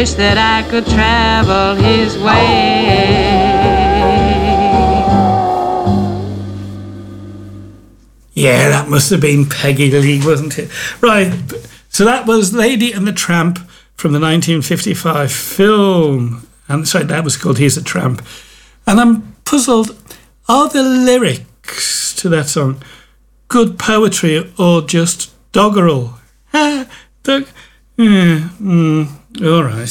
wish that I could travel his way. Yeah, that must have been Peggy Lee, wasn't it? Right, so that was Lady and the Tramp from the 1955 film. And sorry, that was called Here's a Tramp. And I'm puzzled, are the lyrics to that song good poetry or just doggerel? All right.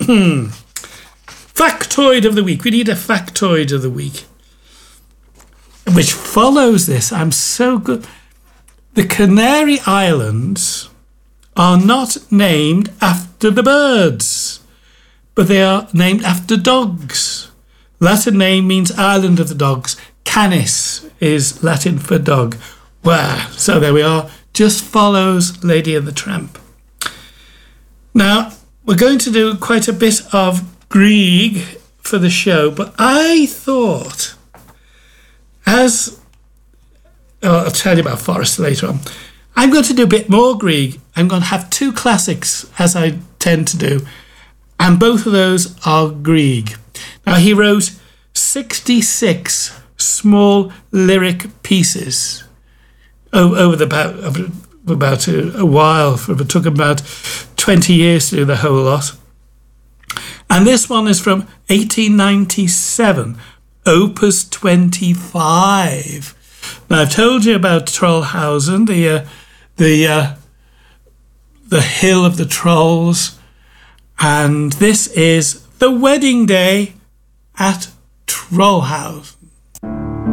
Factoid of the week. We need a factoid of the week, which follows this. I'm so good. The Canary Islands are not named after the birds, but they are named after dogs. Latin name means Island of the Dogs. Canis is Latin for dog. Wow. So there we are. Just follows Lady and the Tramp. Now, we're going to do quite a bit of Grieg for the show, but I thought, I'll tell you about Forrest later on. I'm going to do a bit more Grieg. I'm going to have two classics, as I tend to do, and both of those are Grieg. Now, he wrote 66 small lyric pieces over about a while. It took about 20 years to do the whole lot. And this one is from 1897, Opus 25. Now, I've told you about Trollhausen, the Hill of the Trolls, and this is The Wedding Day at Trollhausen.